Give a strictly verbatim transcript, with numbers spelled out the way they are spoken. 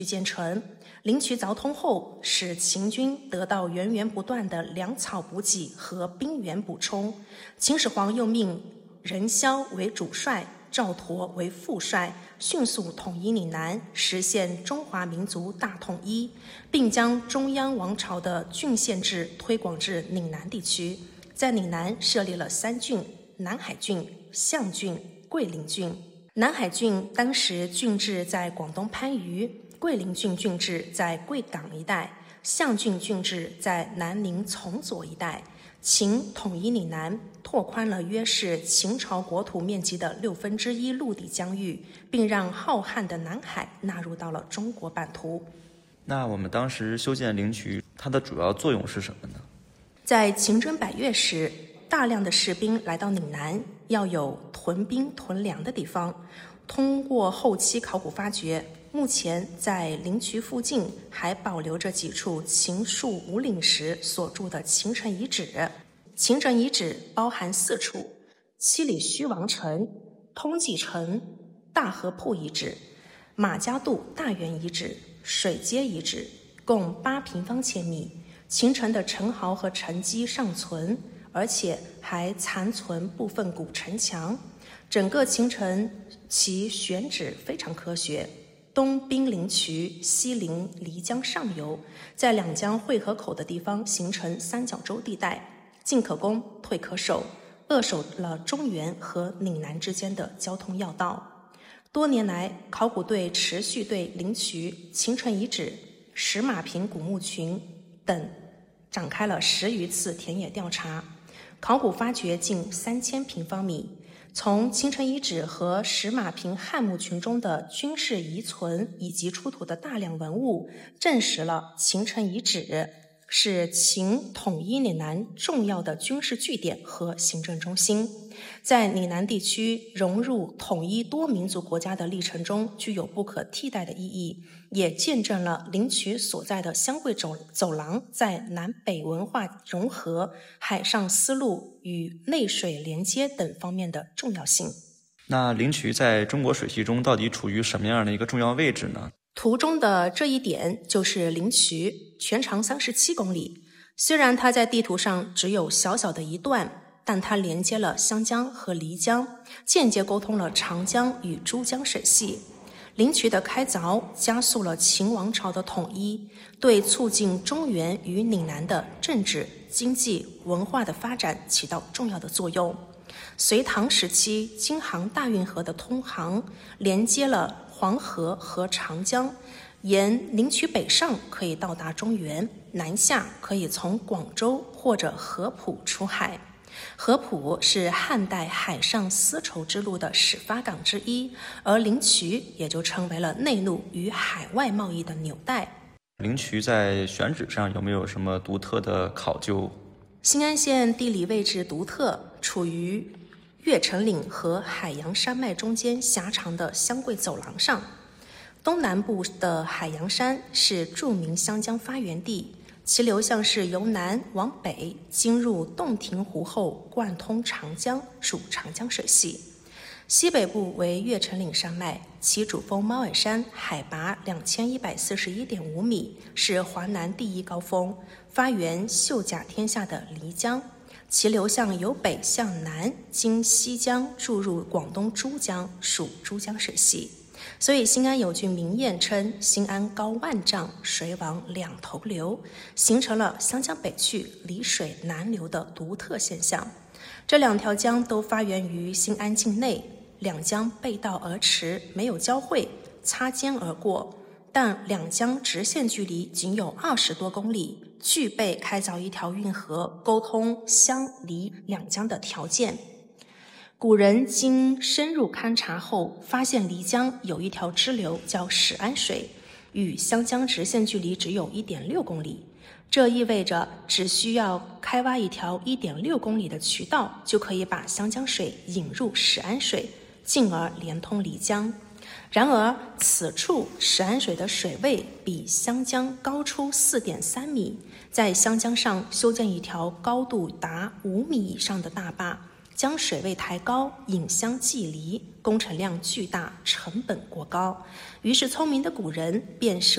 建成。灵渠凿通后，使秦军得到源源不断的粮草补给和兵源补充。秦始皇又命任嚣为主帅，赵佗为副帅，迅速统一岭南，实现中华民族大统一，并将中央王朝的郡县制推广至岭南地区。在岭南设立了三郡：南海郡、象郡、桂林郡。南海郡当时郡治在广东番禺，桂林郡郡治在贵港一带，象郡郡治在南宁从左一带。秦统一岭南，拓宽了约是秦朝国土面积的六分之一陆地疆域，并让浩瀚的南海纳入到了中国版图。 那我们当时修建灵渠，它的主要作用是什么呢？ 在秦征百越时，大量的士兵来到岭南，要有屯兵屯粮的地方。通过后期考古发掘，目前在灵渠附近还保留着几处秦戍五岭时所筑的秦城遗址。秦城遗址包含四处：七里虚王城、通济城、大河铺遗址、马家渡大原遗址、水街遗址，共八平方千米。秦城的城壕和城基尚存，而且还残存部分古城墙。整个秦城其选址非常科学，东濒灵渠，西临漓江上游，在两江汇合口的地方形成三角洲地带，进可攻，退可守，扼守了中原和岭南之间的交通要道。多年来，考古队持续对灵渠、秦城遗址、石马坪古墓群等展开了十余次田野调查，考古发掘近三千平方米。从秦城遗址和石马坪汉墓群中的军事遗存以及出土的大量文物，证实了秦城遗址是秦统一岭南重要的军事据点和行政中心，在岭南地区融入统一多民族国家的历程中具有不可替代的意义，也见证了灵渠所在的湘桂走走廊在南北文化融合、海上丝路与内水连接等方面的重要性。 那灵渠在中国水系中到底处于什么样的一个重要位置呢？ 图中的这一点就是灵渠，全长三十七公里。虽然它在地图上只有小小的一段，但它连接了湘江和漓江，间接沟通了长江与珠江水系。灵渠的开凿加速了秦王朝的统一，对促进中原与岭南的政治、经济、文化的发展起到重要的作用。隋唐时期，京杭大运河的通航连接了黄河和长江，沿灵渠北上可以到达中原，南下可以从广州或者合浦出海。合浦是汉代海上丝绸之路的始发港之一，而灵渠也就成为了内陆与海外贸易的纽带。 灵渠在选址上有没有什么独特的考究？ 新安县地理位置独特，处于越城岭和海洋山脉中间狭长的湘桂走廊上。东南部的海洋山是著名湘江发源地，其流向是由南往北经入洞庭湖后贯通长江，属长江水系。西北部为越城岭山脉，其主峰猫耳山海拔两千一百四十一点五米，是华南第一高峰，发源秀甲天下的漓江，其流向由北向南经西江注入广东珠江，属珠江水系。所以新安有句名谚称新安高万丈，水往两头流，形成了湘江北去，离水南流的独特现象。这两条江都发源于新安境内，两江背道而驰，没有交汇，擦肩而过，但两江直线距离仅有二十多公里，具备开凿一条运河沟通湘漓两江的条件。古人经深入勘察后，发现漓江有一条支流叫始安水，与湘江直线距离只有 一点六公里。这意味着只需要开挖一条 一点六公里的渠道，就可以把湘江水引入始安水，进而连通漓江。然而，此处始安水的水位比湘江高出 四点三米，在湘江上修建一条高度达五米以上的大坝，将水位抬高，引湘济漓，工程量巨大，成本过高。于是聪明的古人便舍